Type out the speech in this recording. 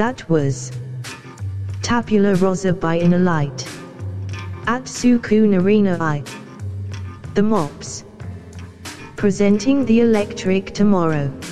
That was Tabula Rosa by Inner Light. At Sukun Arena I. The Mops. Presenting the Electric Tomorrow.